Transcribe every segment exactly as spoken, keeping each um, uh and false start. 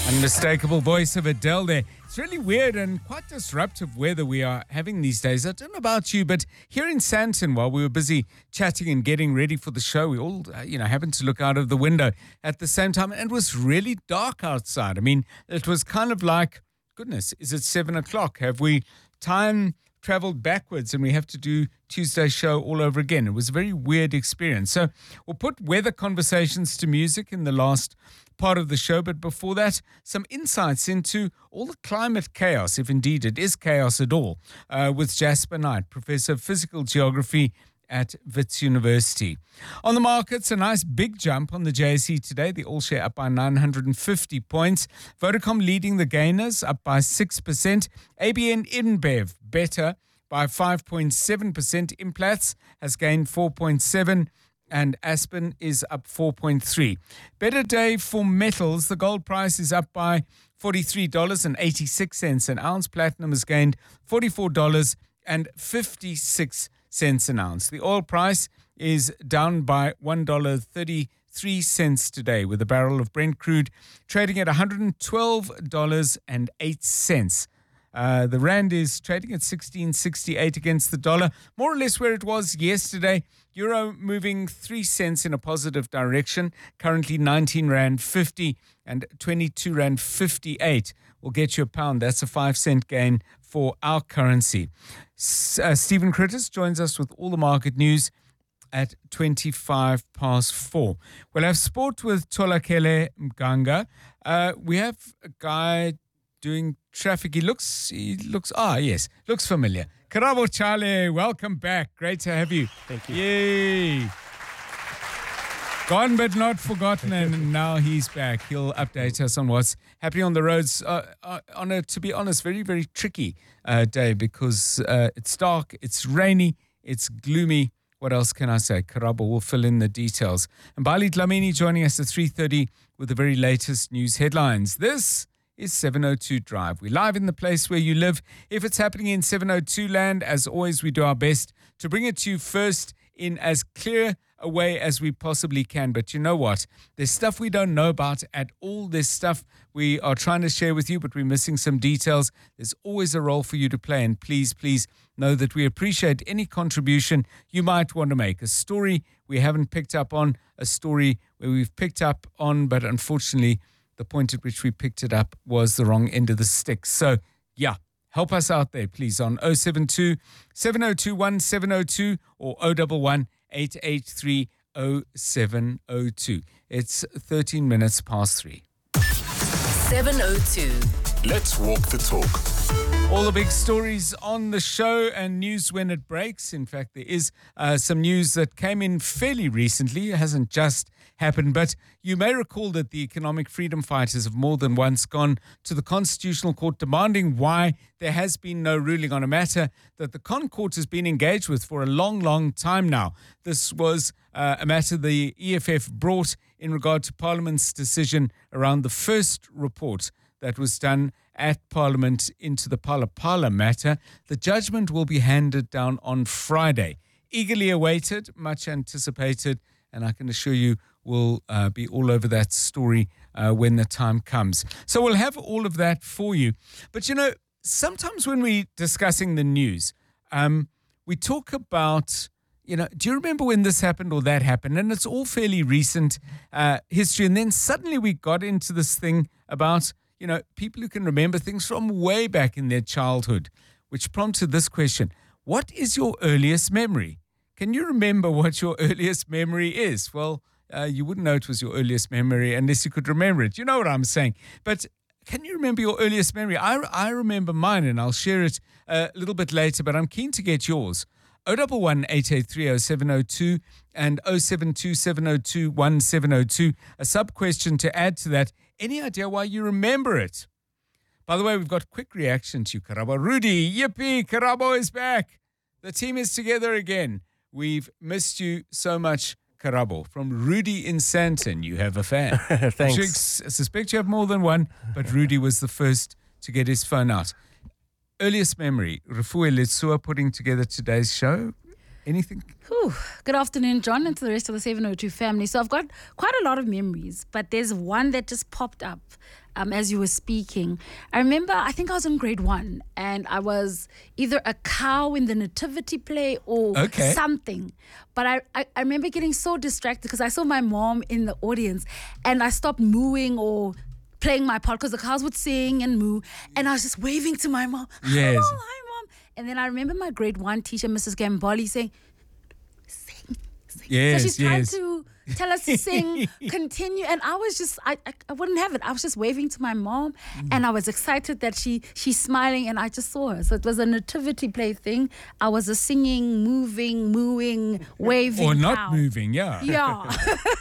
Unmistakable voice of Adele there. It's really weird and quite disruptive weather we are having these days. I don't know about you, but here in Sandton, while we were busy chatting and getting ready for the show, we all, uh, you know, happened to look out of the window at the same time, and it was really dark outside. I mean, it was kind of like, goodness, is it seven o'clock? Have we time traveled backwards and we have to do Tuesday's show all over again? It was a very weird experience. So we'll put weather conversations to music in the last part of the show, but before that, some insights into all the climate chaos, if indeed it is chaos at all, uh, with Jasper Knight, Professor of Physical Geography at Wits University. On the markets, a nice big jump on the J S E today. The all share up by nine hundred fifty points. Vodacom leading the gainers, up by six percent. A B N InBev better by five point seven percent. Implats has gained four point seven percent. And Aspen is up four point three. Better day for metals. The gold price is up by forty-three dollars and eighty-six cents an ounce. Platinum has gained forty-four dollars and fifty-six cents an ounce. The oil price is down by one dollar and thirty-three cents today, with a barrel of Brent crude trading at one hundred twelve dollars and eight cents. Uh, the rand is trading at sixteen sixty-eight against the dollar, more or less where it was yesterday. Euro moving three cents in a positive direction, currently nineteen rand fifty, and twenty-two rand fifty-eight will get you a pound. That's a five cent gain for our currency. S- uh, Stephen Critters joins us with all the market news at twenty-five past four. We'll have sport with Tolakele Mganga. Uh, we have a guy doing traffic. He looks, he looks, ah, yes, looks familiar. Karabo Chale, welcome back. Great to have you. Thank you. Yay. Gone but not forgotten, and now he's back. He'll update us on what's happening on the roads uh, uh, on a, to be honest, very, very tricky uh, day because uh, it's dark, it's rainy, it's gloomy. What else can I say? Karabo will fill in the details. And Bali Dlamini joining us at three thirty with the very latest news headlines. This is seven oh two Drive. We're live in the place where you live. If it's happening in seven oh two land, as always, we do our best to bring it to you first in as clear a way as we possibly can. But you know what? There's stuff we don't know about at all. There's stuff we are trying to share with you, but we're missing some details. There's always a role for you to play. And please, please know that we appreciate any contribution you might want to make. A story we haven't picked up on, a story where we've picked up on, but unfortunately, the point at which we picked it up was the wrong end of the stick. So, yeah, help us out there, please, on oh seven two, seven oh two one, seven oh two or oh one one, eight eight three, oh seven oh two. It's thirteen minutes past three. seven oh two. Let's walk the talk. All the big stories on the show and news when it breaks. In fact, there is uh, some news that came in fairly recently. It hasn't just happened, but you may recall that the economic freedom fighters have more than once gone to the Constitutional Court demanding why there has been no ruling on a matter that the Con Court has been engaged with for a long, long time now. This was uh, a matter the E F F brought in regard to Parliament's decision around the first report that was done at Parliament into the Phala Phala matter. The judgment will be handed down on Friday. Eagerly awaited, much anticipated, and I can assure you we'll uh, be all over that story uh, when the time comes. So we'll have all of that for you. But, you know, sometimes when we're discussing the news, um, we talk about, you know, do you remember when this happened or that happened? And it's all fairly recent uh, history. And then suddenly we got into this thing about, you know, people who can remember things from way back in their childhood, which prompted this question. What is your earliest memory? Can you remember what your earliest memory is? Well, uh, you wouldn't know it was your earliest memory unless you could remember it. You know what I'm saying? But can you remember your earliest memory? I, I remember mine, and I'll share it a little bit later, but I'm keen to get yours. oh one one, eight eight three, oh seven oh two and oh seven two, seven oh two, one seven oh two. A sub-question to add to that. Any idea why you remember it? By the way, we've got quick reaction to Karabo. Rudy, yippee, Karabo is back. The team is together again. We've missed you so much, Karabo. From Rudy in Sandton, you have a fan. Thanks. I suspect you have more than one, but Rudy was the first to get his phone out. Earliest memory, Refuwe Letsua putting together today's show. Anything? Whew. Good afternoon, John, and to the rest of the seven oh two family. So I've got quite a lot of memories, but there's one that just popped up um, as you were speaking. I remember, I think I was in grade one, and I was either a cow in the nativity play or Okay. something. But I, I, I remember getting so distracted because I saw my mom in the audience, and I stopped mooing or playing my part because the cows would sing and moo, and I was just waving to my mom. Hi, Yes. Mom, hi, Mom. And then I remember my grade one teacher, Missus Gamboli, saying, sing, sing. Yes, so she's trying yes. to tell us to sing, continue. And I was just, I, I, I wouldn't have it. I was just waving to my mom, and I was excited that she she's smiling, and I just saw her. So it was a nativity play thing. I was a singing, moving, mooing, waving Or not cow. moving, yeah. Yeah.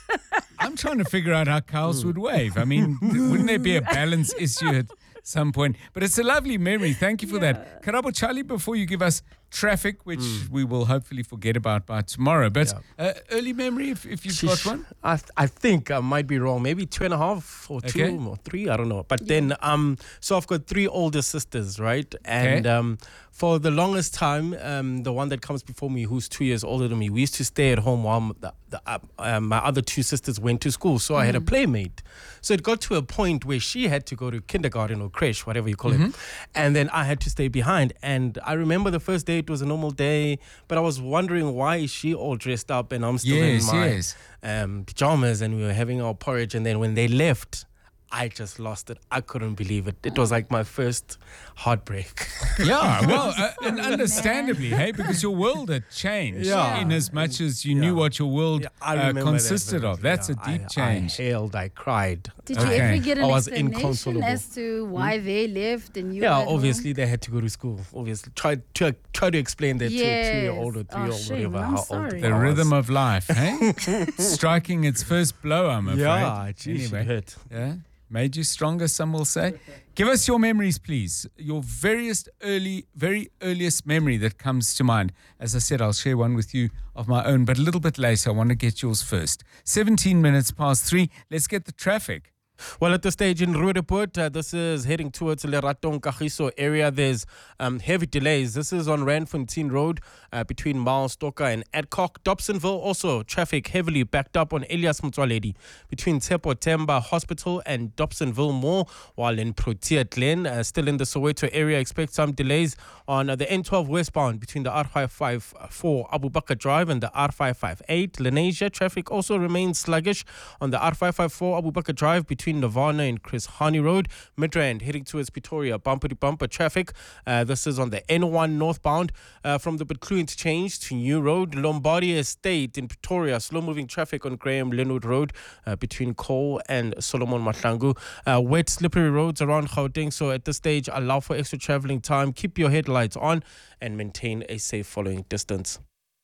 I'm trying to figure out how cows would wave. I mean, wouldn't there be a balance issue at some point? But it's a lovely memory. Thank you for that. Karabo Charlie, before you give us traffic, which we will hopefully forget about by tomorrow, but uh, early memory, if, if you've got one? I, th- I think I might be wrong. Maybe two and a half or two Okay. or three. I don't know. But then, um, so I've got three older sisters, right? And Okay. um, for the longest time, um, the one that comes before me, who's two years older than me, we used to stay at home while the, the, uh, uh, my other two sisters went to school. So I had a playmate. So it got to a point where she had to go to kindergarten or creche, whatever you call it. And then I had to stay behind. And I remember the first day, it was a normal day, but I was wondering, why is she all dressed up and I'm still Yes, in my yes. um, pajamas, and we were having our porridge. And then when they left, I just lost it. I couldn't believe it. It was like my first heartbreak. Yeah, well, uh, and understandably, hey, because your world had changed Yeah. in as much as you knew Yeah. what your world Yeah, I uh, remember that consisted of. vividly. That's Yeah, a deep I, change. I hailed, I cried. Did Okay. you ever get an I was explanation inconsolable. as to why they left and you Yeah, were at home? obviously they had to go to school. Obviously, try to try to explain that to a two-year-old or Yes. three-year-old, Oh, shame. whatever. I'm how old sorry. they The are. rhythm of life, hey? Striking its first blow, I'm afraid. Yeah, geez, it anyway, hurt. yeah, made you stronger, some will say. Give us your memories, please. Your various early, very earliest memory that comes to mind. As I said, I'll share one with you of my own, but a little bit later. I want to get yours first. seventeen minutes past three. Let's get the traffic. Well, at the stage in Roodepoort, uh, this is heading towards Leratong Kagiso area. There's um, heavy delays. This is on Randfontein Road uh, between Milestalker and Adcock. Dobsonville, also traffic heavily backed up on Elias Mtswaledi between Tepo Temba Hospital and Dobsonville Mall. While in Protea Glen, uh, still in the Soweto area, expect some delays on uh, the N twelve westbound between the R five five four Abu Bakr Drive and the R five five eight. Lenasia traffic also remains sluggish on the R five five four Abu Bakr Drive between Nirvana and Chris Hani Road. Midrand heading towards Pretoria, bumper to bumper traffic. Uh, this is on the N one northbound uh, from the Butlu interchange to New Road. Lombardy Estate in Pretoria, slow moving traffic on Graham Linwood Road uh, between Cole and Solomon Mahlangu. Uh, wet, slippery roads around Gauteng. So at this stage, allow for extra traveling time. Keep your headlights on and maintain a safe following distance.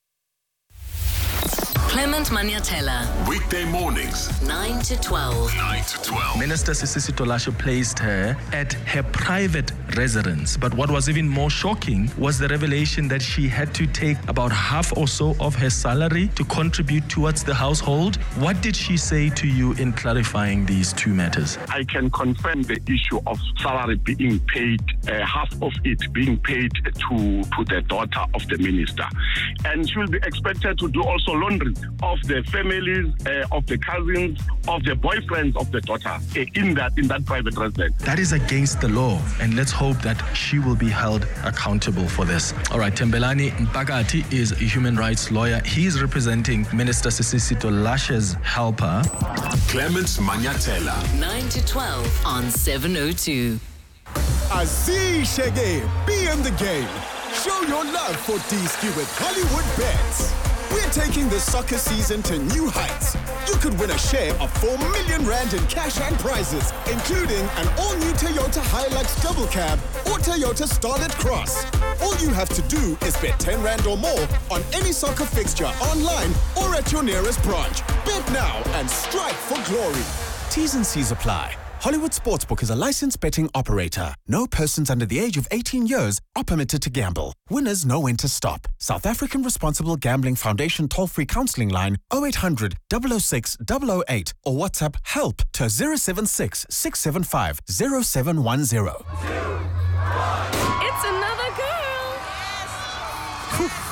Clement Maniatella, Weekday mornings, nine to twelve. nine to twelve. Minister Sisisi Lashe placed her at her private residence. But what was even more shocking was the revelation that she had to take about half or so of her salary to contribute towards the household. What did she say to you in clarifying these two matters? I can confirm the issue of salary being paid, uh, half of it being paid to, to the daughter of the minister. And she will be expected to do also laundry of the families, uh, of the cousins, of the boyfriends of the daughter uh, in that in that private residence. That is against the law, and let's hope that she will be held accountable for this. All right, Tembelani Mpakati is a human rights lawyer. He is representing Minister Sisisi Lashe's helper. Clements Maniatella. nine to twelve on seven oh two. Aziz Shege, be in the game. Show your love for D-Ski with Hollywood Bets. We're taking the soccer season to new heights. You could win a share of four million rand in cash and prizes, including an all-new Toyota Hilux double cab or Toyota Starlet Cross. All you have to do is bet ten rand or more on any soccer fixture online or at your nearest branch. Bet now and strike for glory. T's and C's apply. Hollywood Sportsbook is a licensed betting operator. No persons under the age of eighteen years are permitted to gamble. Winners know when to stop. South African Responsible Gambling Foundation toll-free counseling line oh eight hundred, double oh six, double oh eight or WhatsApp HELP to zero seven six, six seven five, zero seven one zero. It's another girl.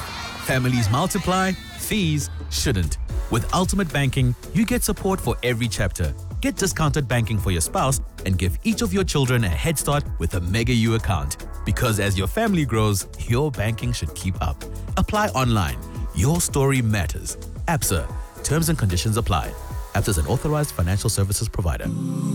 Families multiply, fees shouldn't. With Ultimate Banking, you get support for every chapter. Get discounted banking for your spouse and give each of your children a head start with a Mega U account. Because as your family grows, your banking should keep up. Apply online. Your story matters. Absa. Terms and conditions apply. Absa is an authorized financial services provider.